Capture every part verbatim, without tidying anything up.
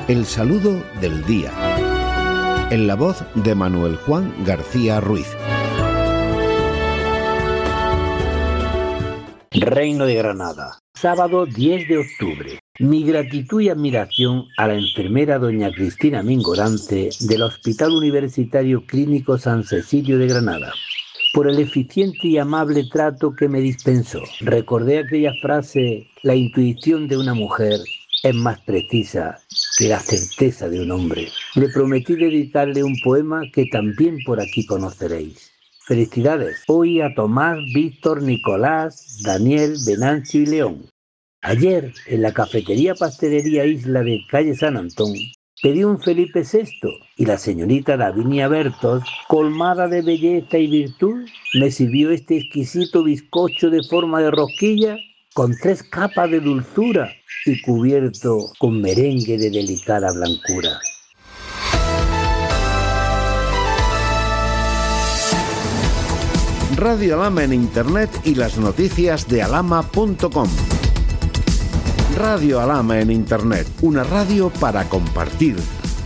El saludo del día. En la voz de Manuel Juan García Ruiz. Reino de Granada, sábado diez de octubre. Mi gratitud y admiración a la enfermera doña Cristina Mingorance del Hospital Universitario Clínico San Cecilio de Granada, por el eficiente y amable trato que me dispensó. Recordé aquella frase: la intuición de una mujer es más precisa que la certeza de un hombre. Le prometí dedicarle un poema que también por aquí conoceréis. Felicidades hoy a Tomás, Víctor, Nicolás, Daniel, Venancio y León. Ayer, en la cafetería Pastelería Isla de calle San Antón, pedí un Felipe sexto y la señorita Davinia Bertos, colmada de belleza y virtud, me sirvió este exquisito bizcocho de forma de rosquilla con tres capas de dulzura y cubierto con merengue de delicada blancura. Radio Alhama en Internet y las noticias de alhama punto com. Radio Alhama en Internet, una radio para compartir.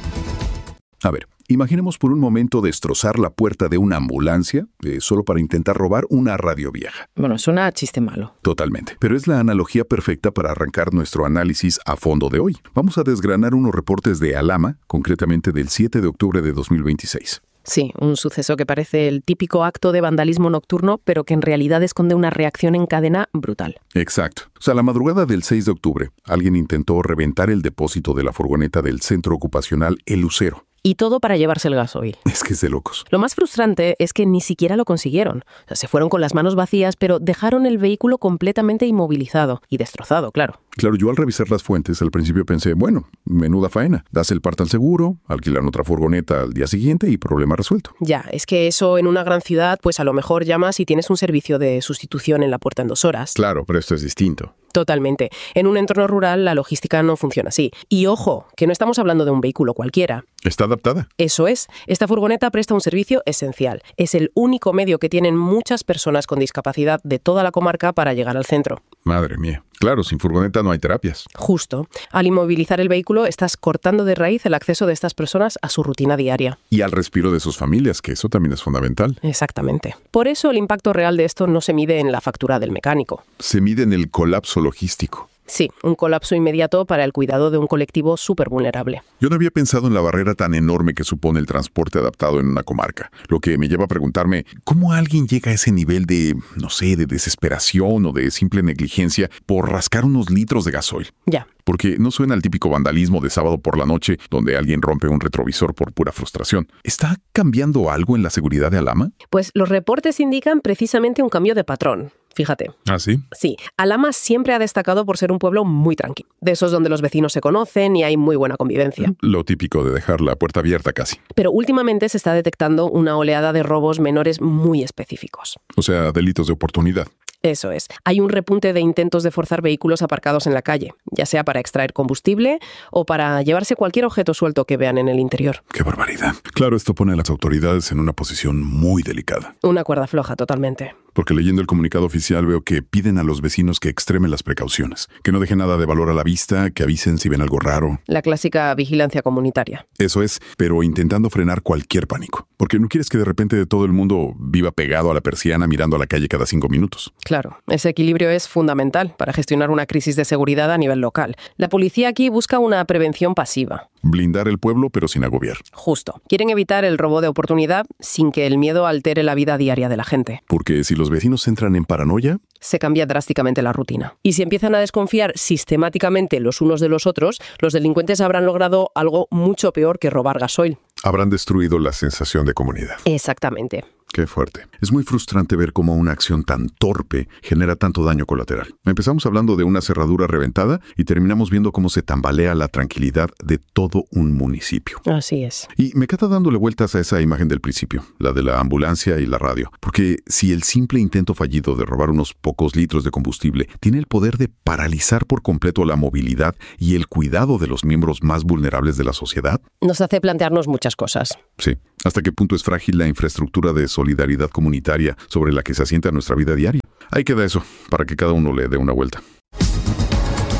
A ver, imaginemos por un momento destrozar la puerta de una ambulancia eh, solo para intentar robar una radio vieja. Bueno, suena a chiste malo. Totalmente, pero es la analogía perfecta para arrancar nuestro análisis a fondo de hoy. Vamos a desgranar unos reportes de Alhama, concretamente del siete de octubre de dos mil veintiséis. Sí, un suceso que parece el típico acto de vandalismo nocturno, pero que en realidad esconde una reacción en cadena brutal. Exacto. O sea, la madrugada del seis de octubre, alguien intentó reventar el depósito de la furgoneta del centro ocupacional El Lucero. Y todo para llevarse el gasoil. Es que es de locos. Lo más frustrante es que ni siquiera lo consiguieron. O sea, se fueron con las manos vacías, pero dejaron el vehículo completamente inmovilizado y destrozado, claro. Claro, yo al revisar las fuentes al principio pensé, bueno, menuda faena. Das el parte al seguro, alquilan otra furgoneta al día siguiente y problema resuelto. Ya, es que eso en una gran ciudad, pues a lo mejor llamas y tienes un servicio de sustitución en la puerta en dos horas. Claro, pero esto es distinto. Totalmente. En un entorno rural la logística no funciona así. Y ojo, que no estamos hablando de un vehículo cualquiera. ¿Está adaptada? Eso es. Esta furgoneta presta un servicio esencial. Es el único medio que tienen muchas personas con discapacidad de toda la comarca para llegar al centro. Madre mía. Claro, sin furgoneta no hay terapias. Justo. Al inmovilizar el vehículo, estás cortando de raíz el acceso de estas personas a su rutina diaria. Y al respiro de sus familias, que eso también es fundamental. Exactamente. Por eso el impacto real de esto no se mide en la factura del mecánico. Se mide en el colapso logístico. Sí, un colapso inmediato para el cuidado de un colectivo súper vulnerable. Yo no había pensado en la barrera tan enorme que supone el transporte adaptado en una comarca, lo que me lleva a preguntarme, ¿cómo alguien llega a ese nivel de, no sé, de desesperación o de simple negligencia por rascar unos litros de gasoil? Ya. Porque no suena al típico vandalismo de sábado por la noche donde alguien rompe un retrovisor por pura frustración. ¿Está cambiando algo en la seguridad de Alhama? Pues los reportes indican precisamente un cambio de patrón. Fíjate. ¿Ah, sí? Sí. Alhama siempre ha destacado por ser un pueblo muy tranquilo. De esos donde los vecinos se conocen y hay muy buena convivencia. Lo típico de dejar la puerta abierta casi. Pero últimamente se está detectando una oleada de robos menores muy específicos. O sea, delitos de oportunidad. Eso es. Hay un repunte de intentos de forzar vehículos aparcados en la calle, ya sea para extraer combustible o para llevarse cualquier objeto suelto que vean en el interior. ¡Qué barbaridad! Claro, esto pone a las autoridades en una posición muy delicada. Una cuerda floja, totalmente. Porque leyendo el comunicado oficial veo que piden a los vecinos que extremen las precauciones, que no dejen nada de valor a la vista, que avisen si ven algo raro. La clásica vigilancia comunitaria. Eso es, pero intentando frenar cualquier pánico. Porque no quieres que de repente todo el mundo viva pegado a la persiana mirando a la calle cada cinco minutos. Claro, ese equilibrio es fundamental para gestionar una crisis de seguridad a nivel local. La policía aquí busca una prevención pasiva. Blindar el pueblo, pero sin agobiar. Justo. Quieren evitar el robo de oportunidad sin que el miedo altere la vida diaria de la gente. Porque si los vecinos entran en paranoia, se cambia drásticamente la rutina. Y si empiezan a desconfiar sistemáticamente los unos de los otros, los delincuentes habrán logrado algo mucho peor que robar gasoil. Habrán destruido la sensación de comunidad. Exactamente. Qué fuerte. Es muy frustrante ver cómo una acción tan torpe genera tanto daño colateral. Empezamos hablando de una cerradura reventada y terminamos viendo cómo se tambalea la tranquilidad de todo un municipio. Así es. Y me queda dándole vueltas a esa imagen del principio, la de la ambulancia y la radio. Porque si el simple intento fallido de robar unos pocos litros de combustible tiene el poder de paralizar por completo la movilidad y el cuidado de los miembros más vulnerables de la sociedad, nos hace plantearnos muchas cosas. Sí. ¿Hasta qué punto es frágil la infraestructura de solidaridad comunitaria sobre la que se asienta nuestra vida diaria? Ahí queda eso, para que cada uno le dé una vuelta.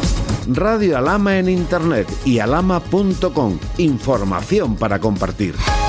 Radio Alhama en internet y alhama punto com. Información para compartir.